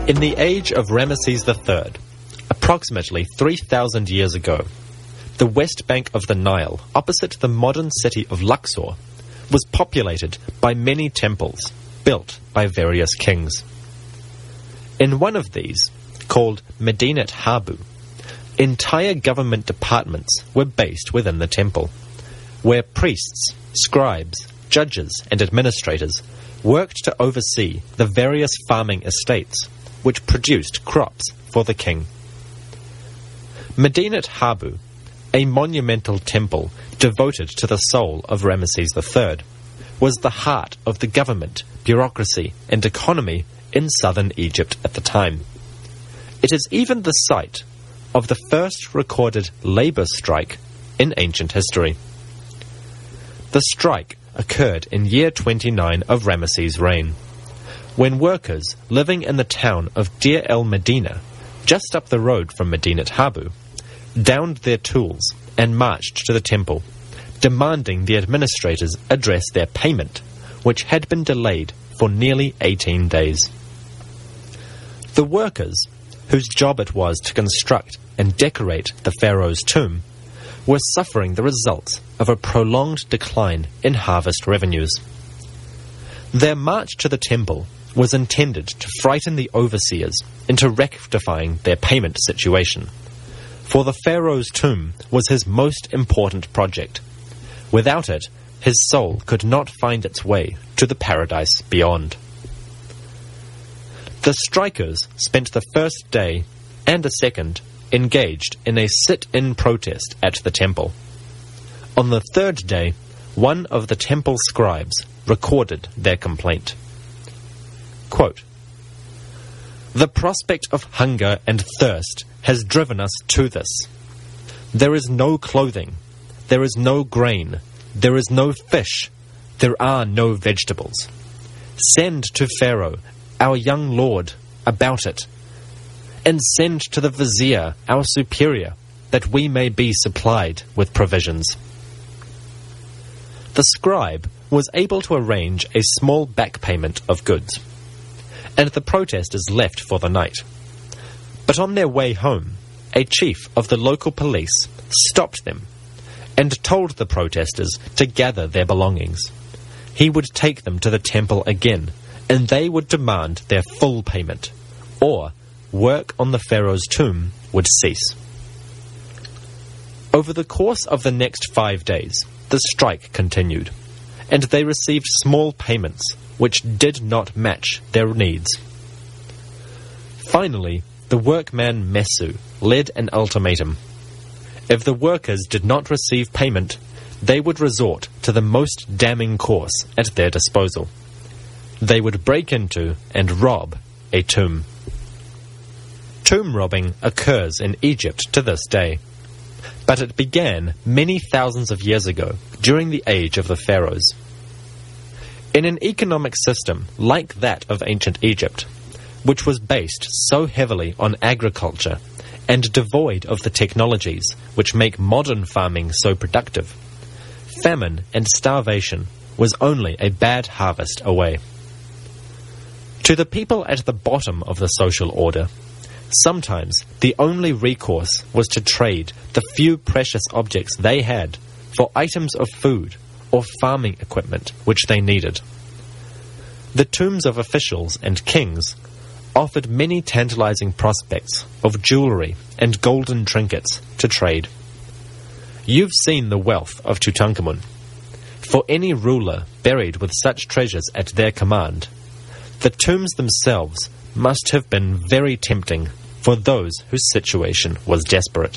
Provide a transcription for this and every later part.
In the age of Ramesses III, approximately 3,000 years ago, the west bank of the Nile, opposite the modern city of Luxor, was populated by many temples built by various kings. In one of these, called Medinet Habu, entire government departments were based within the temple, where priests, scribes, judges, and administrators worked to oversee the various farming estates which produced crops for the king. Medinet Habu, a monumental temple devoted to the soul of Ramesses III, was the heart of the government, bureaucracy, and economy in southern Egypt at the time. It is even the site of the first recorded labor strike in ancient history. The strike occurred in year 29 of Ramesses' reign, when workers living in the town of Deir el-Medina, just up the road from Medinet Habu, downed their tools and marched to the temple, demanding the administrators address their payment, which had been delayed for nearly 18 days. The workers, whose job it was to construct and decorate the pharaoh's tomb, were suffering the results of a prolonged decline in harvest revenues. Their march to the temple was intended to frighten the overseers into rectifying their payment situation, for the pharaoh's tomb was his most important project. Without it, his soul could not find its way to the paradise beyond. The strikers spent the first day and a second engaged in a sit-in protest at the temple. On the third day, one of the temple scribes recorded their complaint. Quote, "The prospect of hunger and thirst has driven us to this. There is no clothing, there is no grain, there is no fish, there are no vegetables. Send to Pharaoh, our young lord, about it, and send to the vizier, our superior, that we may be supplied with provisions." The scribe was able to arrange a small back payment of goods, and the protesters left for the night. But on their way home, a chief of the local police stopped them and told the protesters to gather their belongings. He would take them to the temple again, and they would demand their full payment, or work on the pharaoh's tomb would cease. Over the course of the next 5 days, the strike continued, and they received small payments which did not match their needs. Finally, the workman Messu led an ultimatum. If the workers did not receive payment, they would resort to the most damning course at their disposal. They would break into and rob a tomb. Tomb robbing occurs in Egypt to this day, but it began many thousands of years ago during the age of the pharaohs. In an economic system like that of ancient Egypt, which was based so heavily on agriculture and devoid of the technologies which make modern farming so productive, famine and starvation was only a bad harvest away. To the people at the bottom of the social order, sometimes the only recourse was to trade the few precious objects they had for items of food or farming equipment which they needed. The tombs of officials and kings offered many tantalizing prospects of jewelry and golden trinkets to trade. You've seen the wealth of Tutankhamun. For any ruler buried with such treasures at their command, the tombs themselves must have been very tempting for those whose situation was desperate.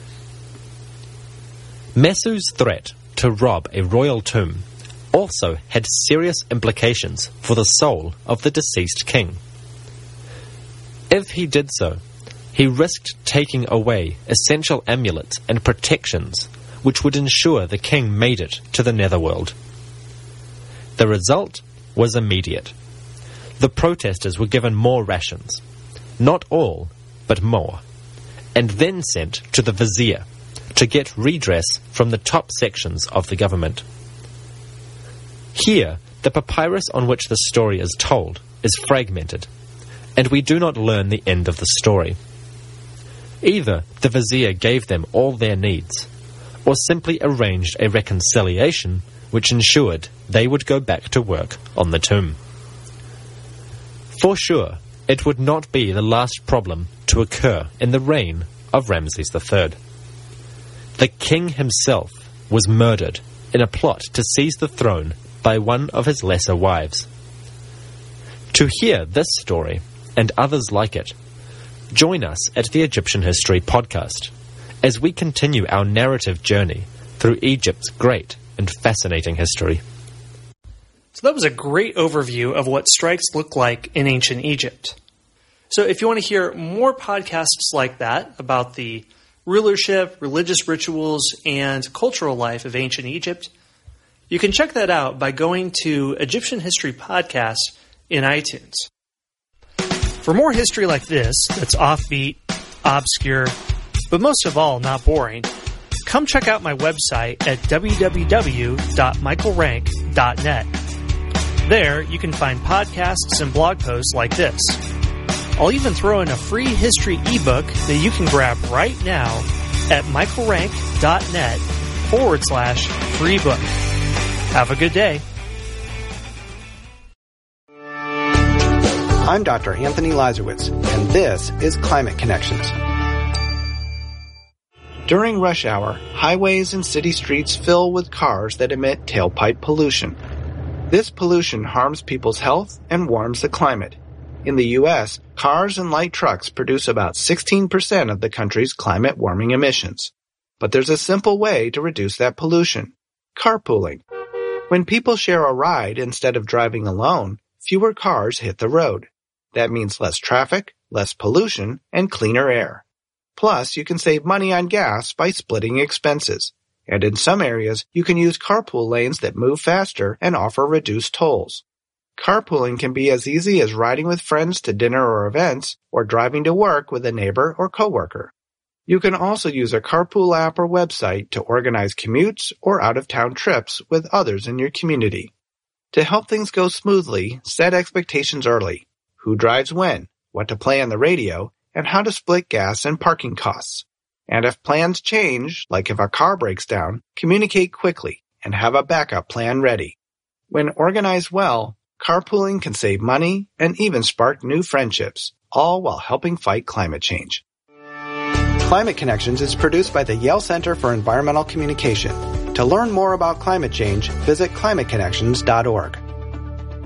Messu's threat to rob a royal tomb also had serious implications for the soul of the deceased king. If he did so, he risked taking away essential amulets and protections which would ensure the king made it to the netherworld. The result was immediate. The protesters were given more rations, not all, but more, and then sent to the vizier to get redress from the top sections of the government. Here, the papyrus on which the story is told is fragmented, and we do not learn the end of the story. Either the vizier gave them all their needs, or simply arranged a reconciliation which ensured they would go back to work on the tomb. For sure, it would not be the last problem to occur in the reign of Ramses III. The king himself was murdered in a plot to seize the throne by one of his lesser wives. To hear this story, and others like it, join us at the Egyptian History Podcast as we continue our narrative journey through Egypt's great and fascinating history. So that was a great overview of what strikes look like in ancient Egypt. So if you want to hear more podcasts like that about the rulership, religious rituals, and cultural life of ancient Egypt, you can check that out by going to Egyptian History Podcast in iTunes. For more history like this, that's offbeat, obscure, but most of all not boring, come check out my website at www.michaelrank.net. There, you can find podcasts and blog posts like this. I'll even throw in a free history ebook that you can grab right now at michaelrank.net/free book. Have a good day. I'm Dr. Anthony Lazarowitz, and this is Climate Connections. During rush hour, highways and city streets fill with cars that emit tailpipe pollution. This pollution harms people's health and warms the climate. In the U.S., cars and light trucks produce about 16% of the country's climate warming emissions. But there's a simple way to reduce that pollution: carpooling. When people share a ride instead of driving alone, fewer cars hit the road. That means less traffic, less pollution, and cleaner air. Plus, you can save money on gas by splitting expenses. And in some areas, you can use carpool lanes that move faster and offer reduced tolls. Carpooling can be as easy as riding with friends to dinner or events, or driving to work with a neighbor or coworker. You can also use a carpool app or website to organize commutes or out-of-town trips with others in your community. To help things go smoothly, set expectations early. Who drives when, what to play on the radio, and how to split gas and parking costs. And if plans change, like if a car breaks down, communicate quickly and have a backup plan ready. When organized well, carpooling can save money and even spark new friendships, all while helping fight climate change. Climate Connections is produced by the Yale Center for Environmental Communication. To learn more about climate change, visit climateconnections.org.